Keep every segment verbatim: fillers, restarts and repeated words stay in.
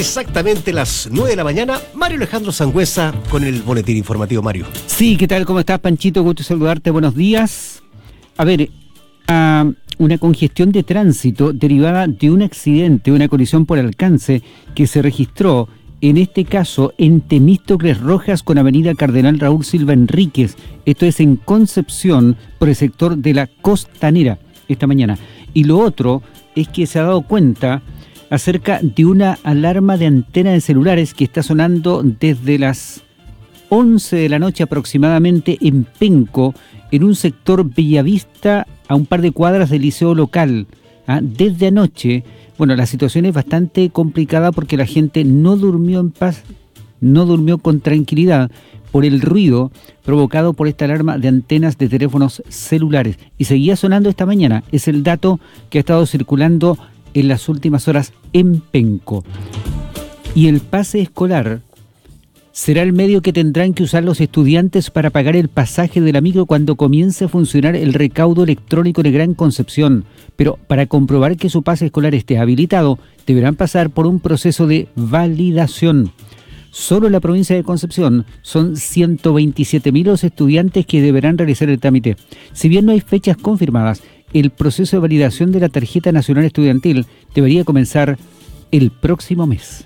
Exactamente las nueve de la mañana, Mario Alejandro Sangüesa con el boletín informativo. Mario. Sí, ¿qué tal? ¿Cómo estás, Panchito? Gusto saludarte, buenos días. A ver, uh, una congestión de tránsito derivada de un accidente, una colisión por alcance que se registró, en este caso, en Temístocles Rojas con avenida Cardenal Raúl Silva Enríquez. Esto es en Concepción, por el sector de la Costanera, esta mañana. Y lo otro es que se ha dado cuenta acerca de una alarma de antena de celulares que está sonando desde las once de la noche aproximadamente en Penco, en un sector Bellavista, a un par de cuadras del liceo local. ¿Ah? Desde anoche, bueno, la situación es bastante complicada porque la gente no durmió en paz, no durmió con tranquilidad por el ruido provocado por esta alarma de antenas de teléfonos celulares. Y seguía sonando esta mañana, es el dato que ha estado circulando en las últimas horas en Penco. Y el pase escolar será el medio que tendrán que usar los estudiantes para pagar el pasaje de la micro cuando comience a funcionar el recaudo electrónico de Gran Concepción. Pero para comprobar que su pase escolar esté habilitado, deberán pasar por un proceso de validación. Solo en la provincia de Concepción son ciento veintisiete mil los estudiantes que deberán realizar el trámite. Si bien no hay fechas confirmadas, el proceso de validación de la tarjeta nacional estudiantil debería comenzar el próximo mes.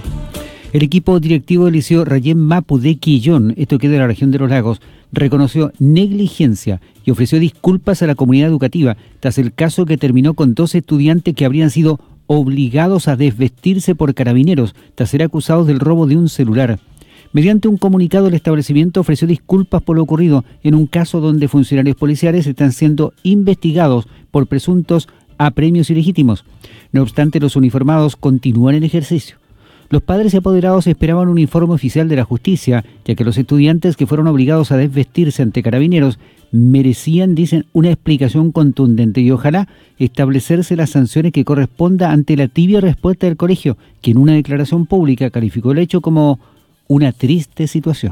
El equipo directivo del Liceo Rayén Mapu de Quillón, esto que es de la región de los lagos, reconoció negligencia y ofreció disculpas a la comunidad educativa tras el caso que terminó con dos estudiantes que habrían sido obligados a desvestirse por carabineros tras ser acusados del robo de un celular. Mediante un comunicado, el establecimiento ofreció disculpas por lo ocurrido en un caso donde funcionarios policiales están siendo investigados por presuntos apremios ilegítimos. No obstante, los uniformados continúan en ejercicio. Los padres y apoderados esperaban un informe oficial de la justicia, ya que los estudiantes que fueron obligados a desvestirse ante carabineros merecían, dicen, una explicación contundente y ojalá establecerse las sanciones que corresponda ante la tibia respuesta del colegio, que en una declaración pública calificó el hecho como una triste situación.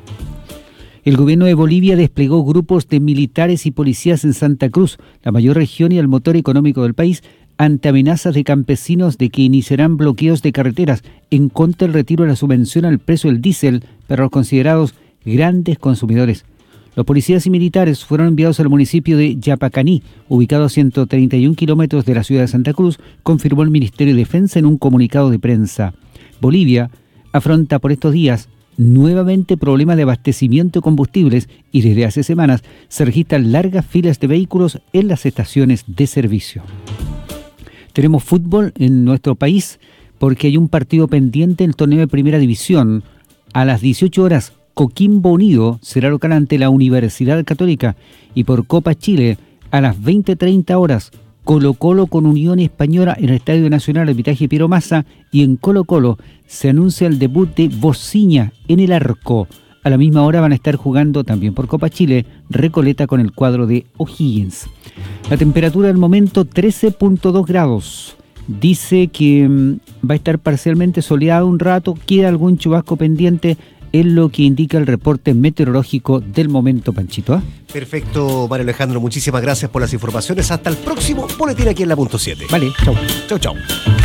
El gobierno de Bolivia desplegó grupos de militares y policías en Santa Cruz, la mayor región y el motor económico del país, ante amenazas de campesinos de que iniciarán bloqueos de carreteras en contra del retiro de la subvención al precio del diésel para los considerados grandes consumidores. Los policías y militares fueron enviados al municipio de Yapacaní, ubicado a ciento treinta y un kilómetros de la ciudad de Santa Cruz, confirmó el Ministerio de Defensa en un comunicado de prensa. Bolivia afronta por estos días nuevamente problemas de abastecimiento de combustibles y desde hace semanas se registran largas filas de vehículos en las estaciones de servicio. Tenemos fútbol en nuestro país porque hay un partido pendiente en el torneo de Primera División. A las dieciocho horas, Coquimbo Unido será local ante la Universidad Católica y por Copa Chile, a las veinte treinta horas, Colo Colo con Unión Española en el Estadio Nacional Arbitraje Piero Massa y en Colo Colo se anuncia el debut de Bociña en el arco. A la misma hora van a estar jugando también por Copa Chile, Recoleta con el cuadro de O'Higgins. La temperatura del momento trece punto dos grados. Dice que mmm, va a estar parcialmente soleado un rato, queda algún chubasco pendiente, es lo que indica el reporte meteorológico del momento, Panchito. ¿eh? Perfecto, Mario Alejandro, muchísimas gracias por las informaciones. Hasta el próximo boletín aquí en la punto siete. Vale, chau. Chau, chau.